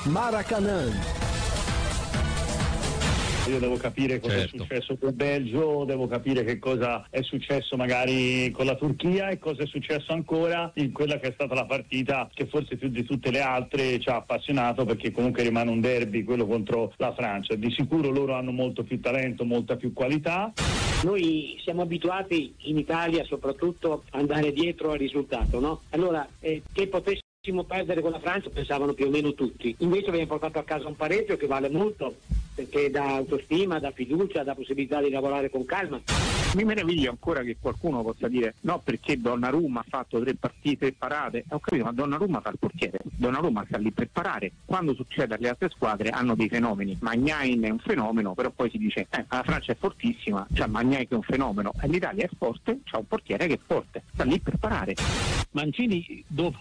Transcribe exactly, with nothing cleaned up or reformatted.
Maracanã. Io devo capire cosa Certo. è successo col Belgio, devo capire che cosa è successo magari con la Turchia e cosa è successo ancora in quella che è stata la partita che forse più di tutte le altre ci ha appassionato, perché comunque rimane un derby, quello contro la Francia. Di sicuro loro hanno molto più talento, molta più qualità. Noi siamo abituati in Italia soprattutto ad andare dietro al risultato, no? Allora, eh, che potessimo perdere con la Francia pensavano più o meno tutti. Invece abbiamo portato a casa un pareggio che vale molto, perché dà autostima, dà fiducia, dà possibilità di lavorare con calma. Mi meraviglio ancora che qualcuno possa dire no, perché Donnarumma ha fatto tre partite, tre parate. Ho capito, ma Donnarumma fa il portiere, Donnarumma sta lì per parare. Quando succede alle altre squadre hanno dei fenomeni. Magnain è un fenomeno, però poi si dice eh, la Francia è fortissima, c'ha Magnain che è un fenomeno, e l'Italia è forte, c'ha un portiere che è forte, sta lì per parare. Mancini dopo